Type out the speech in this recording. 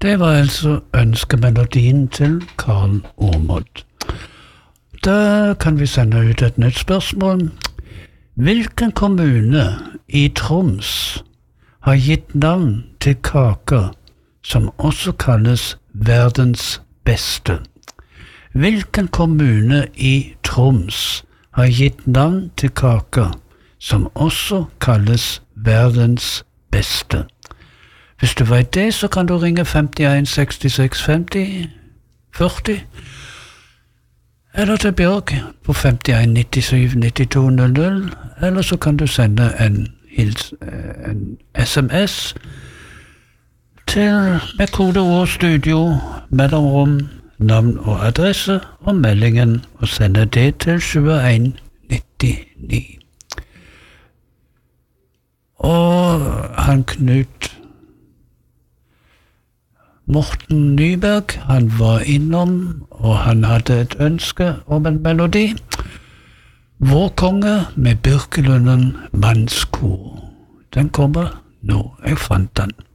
Det var altså ønskemelodien til Karl Ormod. Da kan vi sende ut et nytt spørsmål. Hvilken kommune i Troms har gitt navn til kaker som også kalles verdens beste? Hvilken kommune i Troms har gitt navn til kaker som også kalles verdens beste? Hvis du vet det, så kan du ringe 51 66 50 40, eller til Bjørg på 51 97 92 00, eller så kan du sende en SMS med kodeord studio, mellomrom, navn og adresse og meldingen, og sende det til 7199. Og han Knut Morten Nyberg, han var innom, og han hadde et ønske om en melodi. Vår konge med Birkelunden mannskor. Den kommer nå. Jeg fant den.